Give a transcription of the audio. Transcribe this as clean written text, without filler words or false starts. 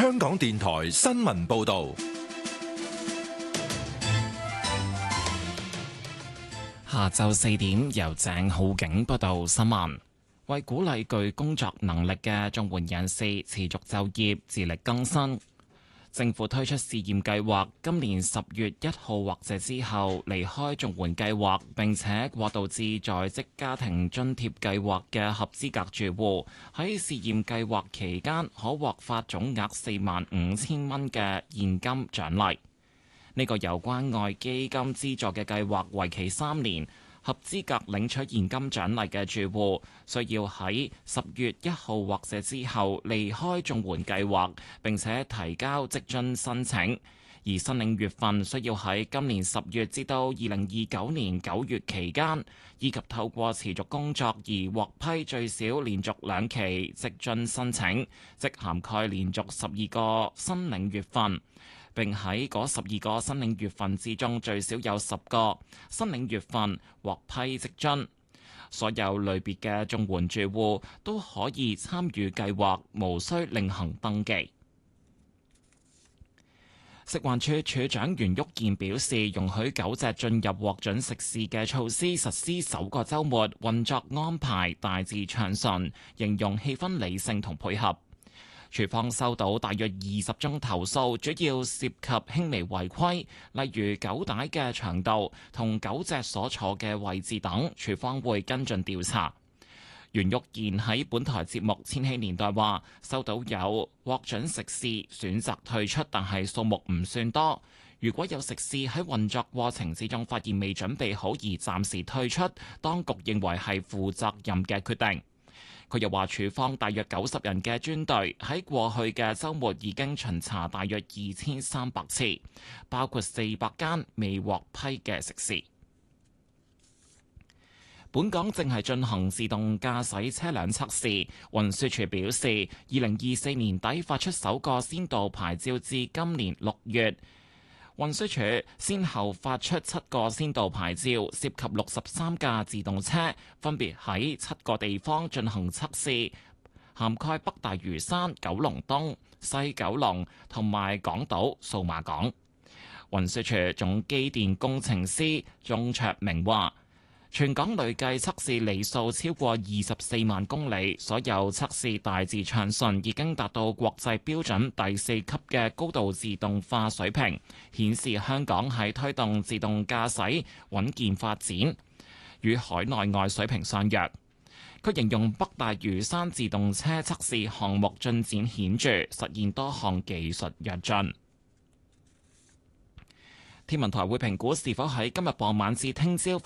香港電台新聞報道。 下晝4點，由鄭浩景報道新聞。為鼓勵具工作能力嘅綜援人士持續就業、自力更生，政府推出試驗計劃，今年10月1號或者之後離開綜援計劃並且過渡至在職家庭津貼計劃嘅合資格住戶，喺試驗計劃期間可獲發總額45,000蚊嘅現金獎勵。呢個由關愛基金資助嘅計劃為期3年，合資格領取現金獎勵嘅住戶需要喺10月1號或者之後離開綜援計劃，並且提交職津申請，而申領月份需要喺今年10月至到2029年9月期間，以及透過持續工作而獲批最少連續2期職津申請，即涵蓋連續12個申領月份。並喺嗰12個申領月份之中，最少有10個申領月份獲批職津。所有類別嘅綜援住戶都可以參與計劃，無需另行登記。食環署署長袁旭健表示，容許狗隻進入獲准食肆嘅措施實施首個週末，運作安排大致暢順，形容氣氛理性同配合。署方收到大約20宗投訴，主要涉及輕微違規，例如狗帶嘅長度同狗隻所坐嘅位置等，署方會跟進調查。袁旭健喺本台節目《千禧年代》話，收到有獲准食肆選擇退出，但係數目唔算多。如果有食肆喺運作過程之中發現未準備好而暫時退出，當局認為係負責任嘅決定。佢又話，署方大約90人嘅專隊喺過去嘅週末已經巡查大約2300次，包括400間未獲批嘅食肆。本港正係進行自動駕駛車輛測試，運輸署表示，2024年底發出首個先導牌照至今年6月。運輸署先後發出7個先導牌照，涉及63架自動車，分別喺7個地方進行測試，涵蓋北大嶼山、九龍東、西九龍同埋港島數碼港。運輸署總機電工程師鍾卓明話，全港累計測試里數超過24萬公里，所有測試大致暢順，已經達到國際標準第4級嘅高度自動化水平，顯示香港喺推動自動駕駛穩健發展，與海內外水平相若。佢形容北大嶼山自動車測試項目進展顯著，實現多項技術躍進。天文台會評估是否喺今日傍晚至聽朝